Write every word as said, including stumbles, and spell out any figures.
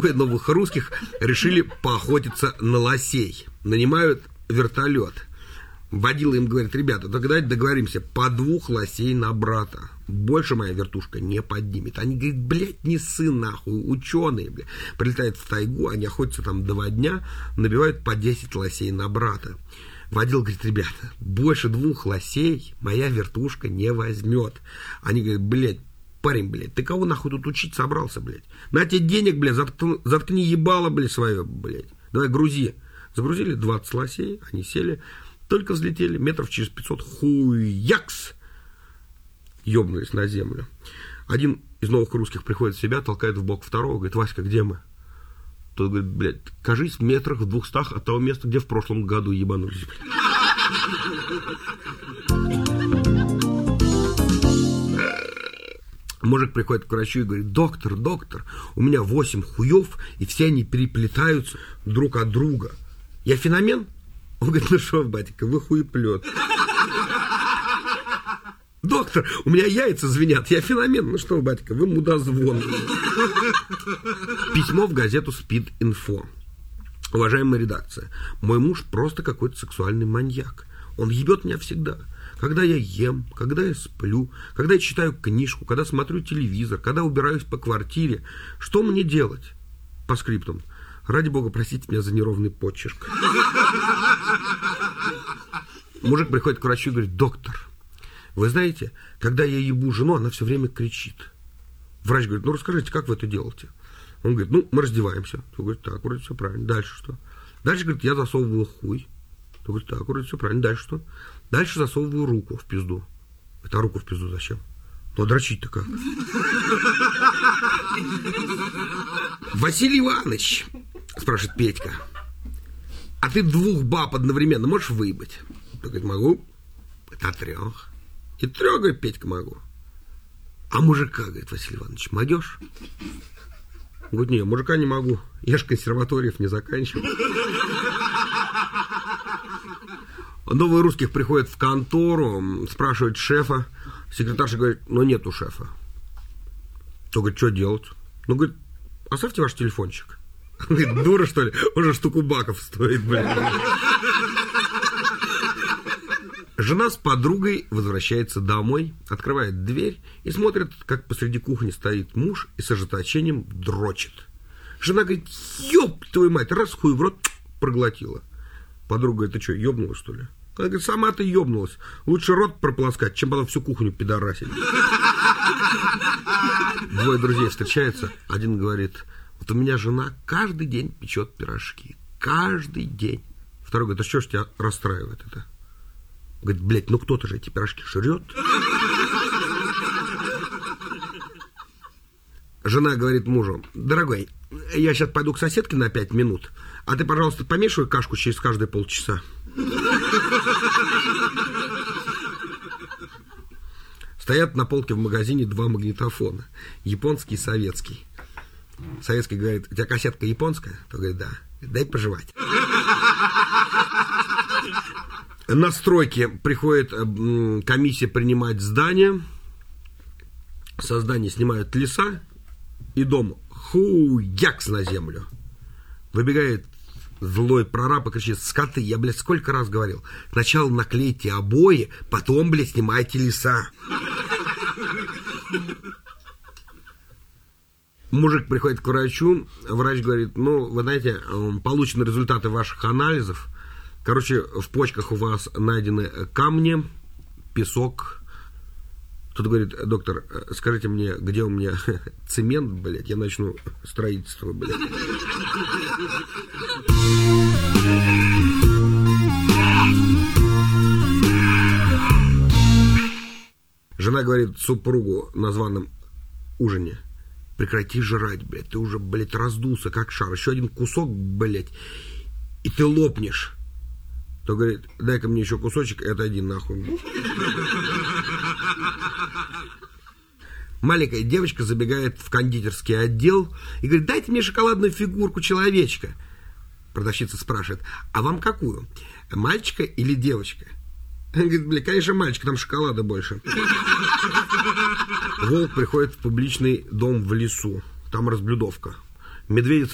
Двое новых русских решили поохотиться на лосей. Нанимают вертолет. Водила им говорит: ребята, так давайте договоримся, по двух лосей на брата. Больше моя вертушка не поднимет. Они говорят: блядь, не сын нахуй, ученые, блядь. Прилетают в тайгу, они охотятся там два дня, набивают по десять лосей на брата. Водил говорит: ребята, больше двух лосей моя вертушка не возьмет. Они говорят: блядь, парень, блядь, ты кого нахуй тут учить собрался, блядь? На тебе денег, блядь, заткни, заткни ебало, блядь, свое, блядь. Давай грузи. Загрузили двадцать лосей, они сели, только взлетели, метров через пятьсот, хуякс, ёбнулись на землю. Один из новых русских приходит в себя, толкает в бок второго, говорит: Васька, где мы? Тот говорит: блядь, кажись, в метрах, в двухстах от того места, где в прошлом году ебанулись, блядь. Мужик приходит к врачу и говорит: доктор, доктор, у меня восемь хуев, и все они переплетаются друг от друга. Я феномен? Он говорит: ну что, батенька, вы хуеплет. Доктор, у меня яйца звенят, я феномен. Ну что, батенька, вы мудозвон. Письмо в газету «Спид-инфо». Уважаемая редакция, мой муж просто какой-то сексуальный маньяк. Он ебет меня всегда. Когда я ем, когда я сплю, когда я читаю книжку, когда смотрю телевизор, когда убираюсь по квартире. Что мне делать? По скриптам. Ради бога, простите меня за неровный почерк. Мужик приходит к врачу и говорит: доктор, вы знаете, когда я ебу жену, она все время кричит. Врач говорит: ну расскажите, как вы это делаете? Он говорит: ну, мы раздеваемся. Он говорит: так, вроде все правильно. Дальше что? Дальше, говорит, я засовываю хуй. Он говорит: так, вроде все правильно. Дальше что? Дальше засовываю руку в пизду. Это руку в пизду зачем? Ну, а дрочить-то как? Василий Иванович, спрашивает Петька, а ты двух баб одновременно можешь выебать? Он говорит: могу. Это трех. И трех, говорит, Петька, могу. А мужика, говорит Василий Иванович, могешь? Он говорит: не, мужика не могу. Я же консерваториев не заканчивал. Новые русских приходят в контору, спрашивают шефа. Секретарша говорит: ну нету шефа. То говорит: что делать? Ну, говорит: оставьте ваш телефончик. Он говорит: дура, что ли? Он же штуку баков стоит, блин. Жена с подругой возвращается домой, открывает дверь и смотрит, как посреди кухни стоит муж и с ожесточением дрочит. Жена говорит: ёб твою мать, раз хуй в рот проглотила. Подруга говорит: ты что, ёбнулась, что ли? Она говорит: сама ты ёбнулась. Лучше рот прополоскать, чем потом всю кухню пидорасить. Двое друзей встречаются. Один говорит: вот у меня жена каждый день печет пирожки. Каждый день. Второй говорит: а что ж тебя расстраивает это? Говорит: блядь, ну кто-то же эти пирожки жрет. Жена говорит мужу: дорогой, я сейчас пойду к соседке на пять минут, а ты, пожалуйста, помешивай кашку через каждые полчаса. Стоят на полке в магазине два магнитофона. Японский и советский. Советский говорит: у тебя кассетка японская? То говорит: да. Дай пожевать. На стройке приходит комиссия принимать здание. Со здания снимают леса. И дом хуякс на землю. Выбегает злой прораб и кричит: скоты, я, блядь, сколько раз говорил. Сначала наклейте обои, потом, блядь, снимайте леса. Мужик приходит к врачу. Врач говорит: ну, вы знаете, получены результаты ваших анализов. Короче, в почках у вас найдены камни, песок. Кто-то говорит: доктор, скажите мне, где у меня цемент, блядь, я начну строительство, блядь. Жена говорит супругу на званом ужине: прекрати жрать, блядь, ты уже, блядь, раздулся, как шар. Еще один кусок, блядь, и ты лопнешь. То говорит: дай-ка мне еще кусочек и отойди нахуй. Маленькая девочка забегает в кондитерский отдел и говорит: дайте мне шоколадную фигурку человечка. Продавщица спрашивает: а вам какую? Мальчика или девочка? Он говорит: бля, конечно, мальчик, там шоколада больше. Волк приходит в публичный дом в лесу. Там разблюдовка. Медведица